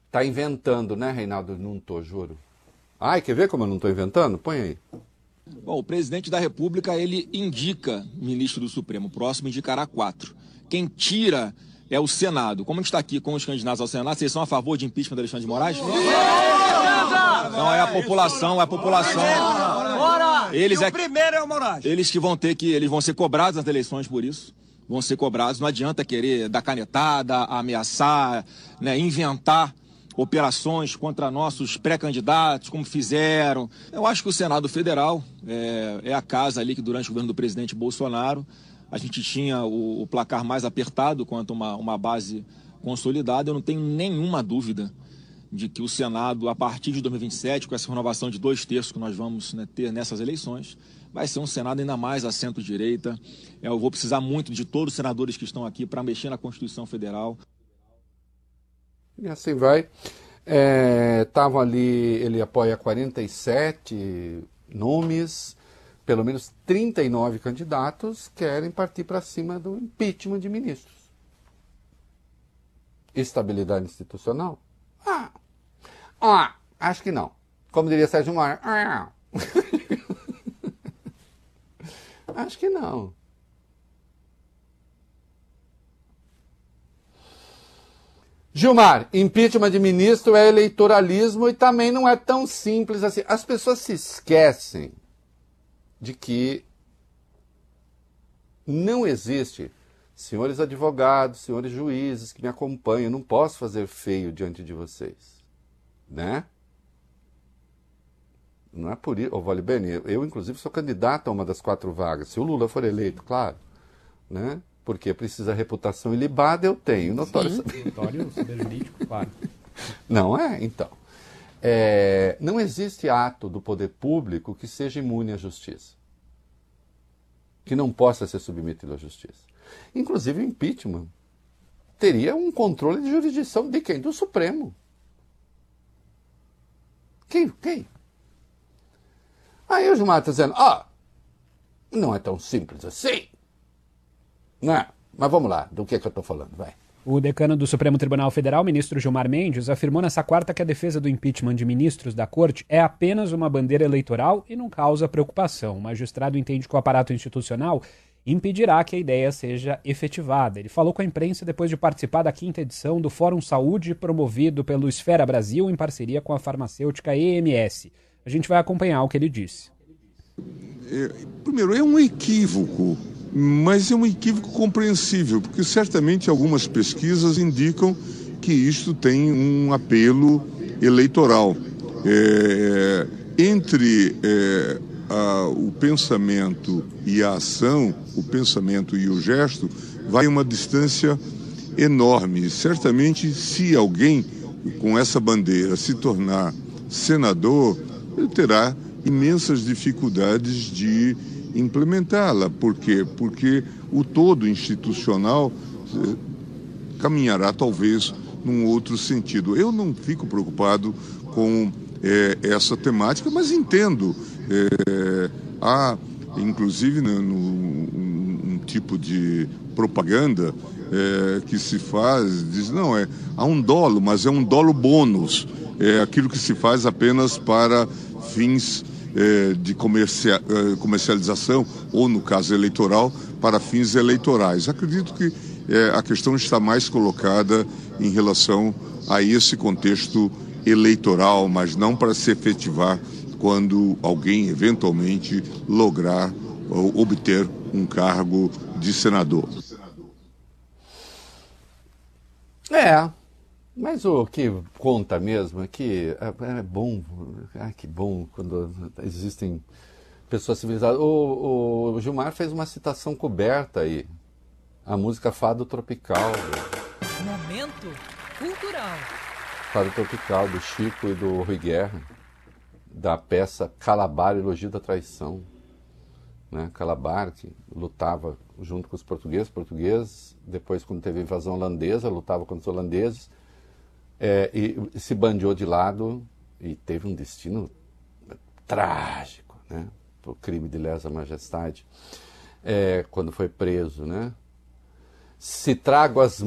Tá inventando, né, Reinaldo? Não tô, juro. Ai, quer ver como eu não tô inventando? Põe aí. Bom, o presidente da República, ele indica ministro do Supremo. O próximo indicará 4. Quem tira é o Senado. Como a gente está aqui com os candidatos ao Senado, vocês são a favor de impeachment do Alexandre de Moraes? Não, é a população. Eles o primeiro é o Moraes. Eles vão ser cobrados nas eleições por isso. Vão ser cobrados. Não adianta querer dar canetada, ameaçar, né, inventar operações contra nossos pré-candidatos, como fizeram. Eu acho que o Senado Federal é a casa ali que, durante o governo do presidente Bolsonaro, a gente tinha o placar mais apertado quanto uma base consolidada. Eu não tenho nenhuma dúvida de que o Senado, a partir de 2027, com essa renovação de 2/3 que nós vamos, né, ter nessas eleições, vai ser um Senado ainda mais à centro-direita. Eu vou precisar muito de todos os senadores que estão aqui para mexer na Constituição Federal. E assim vai. Estavam ali, ele apoia 47 nomes, pelo menos 39 candidatos querem partir para cima do impeachment de ministros. Estabilidade institucional? Acho que não. Como diria Sérgio Moro, acho que não. Gilmar, impeachment de ministro é eleitoralismo e também não é tão simples assim. As pessoas se esquecem de que não existe, senhores advogados, senhores juízes que me acompanham, eu não posso fazer feio diante de vocês, né? Não é por isso, Vale Bene, eu inclusive sou candidato a uma das 4 vagas, se o Lula for eleito, claro, né? Porque precisa reputação ilibada, eu tenho. Notório saber jurídico, claro. Não é? Então. Não existe ato do poder público que seja imune à justiça. Que não possa ser submetido à justiça. Inclusive o impeachment teria um controle de jurisdição de quem? Do Supremo. Quem? Aí o Gilmar está dizendo, não é tão simples assim. Não é? Mas vamos lá, do que eu estou falando, vai. O decano do Supremo Tribunal Federal, ministro Gilmar Mendes, afirmou nessa quarta que a defesa do impeachment de ministros da Corte é apenas uma bandeira eleitoral e não causa preocupação. O magistrado entende que o aparato institucional impedirá que a ideia seja efetivada. Ele falou com a imprensa depois de participar da 5ª edição do Fórum Saúde, promovido pelo Esfera Brasil em parceria com a farmacêutica EMS. A gente vai acompanhar o que ele disse. Primeiro, é um equívoco. Mas é um equívoco compreensível, porque certamente algumas pesquisas indicam que isto tem um apelo eleitoral. Entre o pensamento e a ação, o pensamento e o gesto, vai uma distância enorme. Certamente, se alguém com essa bandeira se tornar senador, ele terá imensas dificuldades de implementá-la. Por quê? Porque o todo institucional caminhará talvez num outro sentido. Eu não fico preocupado com essa temática, mas entendo. Há, inclusive, um tipo de propaganda que se faz, diz, não, há um dolo, mas é um dolo bônus. É aquilo que se faz apenas para fins de comercialização, ou no caso eleitoral, para fins eleitorais. Acredito que a questão está mais colocada em relação a esse contexto eleitoral, mas não para se efetivar quando alguém eventualmente lograr obter um cargo de senador. Mas o que conta mesmo é que é bom, que bom quando existem pessoas civilizadas. O Gilmar fez uma citação coberta aí, a música Fado Tropical. Momento cultural. Fado Tropical, do Chico e do Rui Guerra, da peça Calabar, Elogio da Traição. Né? Calabar, que lutava junto com os portugueses, depois quando teve a invasão holandesa, lutava contra os holandeses, e se bandeou de lado e teve um destino trágico, né? Por crime de lesa majestade, quando foi preso, né? Se trago as